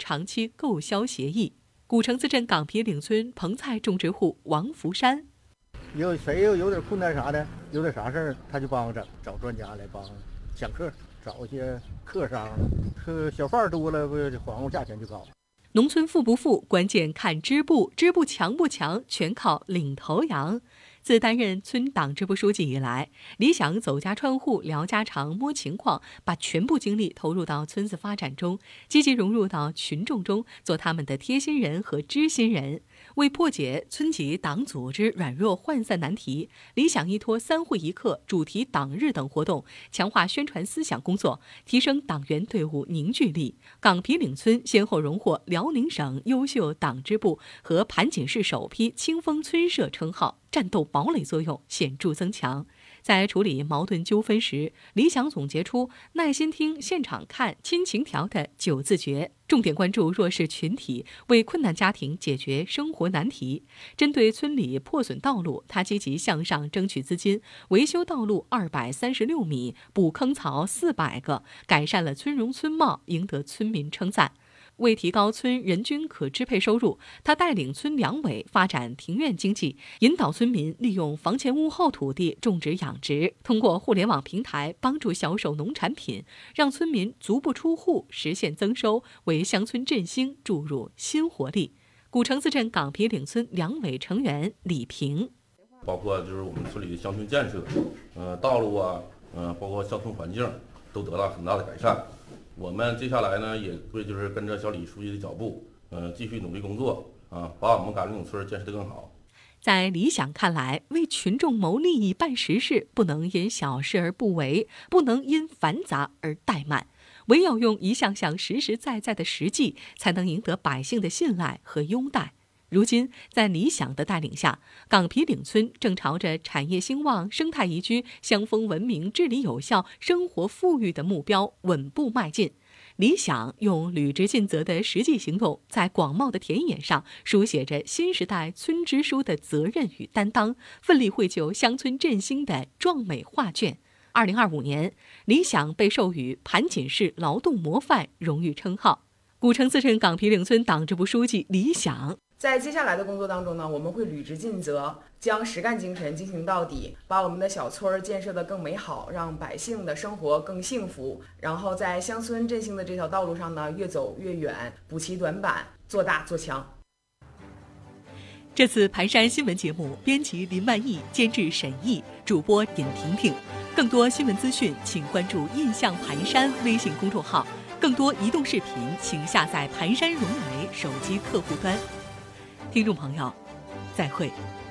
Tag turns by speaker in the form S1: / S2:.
S1: 长期购销协议。古城子镇岗皮岭村棚菜种植户王福山，
S2: 谁有点困难啥的，有点啥事儿，他就帮我整，找专家来帮讲课，找一些客商，小贩多了，黄瓜价钱就高。
S1: 农村富不富，关键看支部，支部强不强，全靠领头羊。自担任村党支部书记以来，李想走家串户、聊家常、摸情况，把全部精力投入到村子发展中，积极融入到群众中，做他们的贴心人和知心人。为破解村级党组织软弱涣散难题，李想依托3会1课、主题党日等活动，强化宣传思想工作，提升党员队伍凝聚力。岗皮岭村先后荣获辽宁省优秀党支部和盘锦市首批清风村社称号，战斗堡垒作用显著增强。在处理矛盾纠纷时，李想总结出耐心听、现场看、亲情调的9字诀，重点关注弱势群体，为困难家庭解决生活难题。针对村里破损道路，他积极向上争取资金，维修道路236米，补坑槽400个，改善了村容村貌，赢得村民称赞。为提高村人均可支配收入，他带领村两委发展庭院经济，引导村民利用房前屋后土地种植养殖，通过互联网平台帮助销售农产品，让村民足不出户实现增收，为乡村振兴注入新活力。古城子镇岗皮岭村两委成员李平，
S3: 包括就是我们村里的乡村建设，道路啊，包括乡村环境都得到很大的改善。我们接下来呢，也会就是跟着小李书记的脚步，继续努力工作啊，把我们岗皮岭村建设得更好。
S1: 在李想看来，为群众谋利益办实事，不能因小事而不为，不能因繁杂而怠慢，唯有用一项项实实在在的实际，才能赢得百姓的信赖和拥戴。如今，在李想的带领下，岗皮岭村正朝着产业兴旺、生态宜居、乡风文明、治理有效、生活富裕的目标稳步迈进。李想用履职尽责的实际行动，在广袤的田野上书写着新时代村支书的责任与担当，奋力绘就乡村振兴的壮美画卷。2025年，李想被授予盘锦市劳动模范荣誉称号。古城子镇岗皮岭村党支部书记李想，
S4: 在接下来的工作当中呢，我们会履职尽责，将实干精神进行到底，把我们的小村建设得更美好，让百姓的生活更幸福。然后在乡村振兴的这条道路上呢，越走越远，补齐短板，做大做强。
S1: 这次盘山新闻节目，编辑林万亿，监制沈毅，主播尹婷婷。更多新闻资讯，请关注“印象盘山”微信公众号。更多移动视频，请下载盘山融媒手机客户端。听众朋友，再会。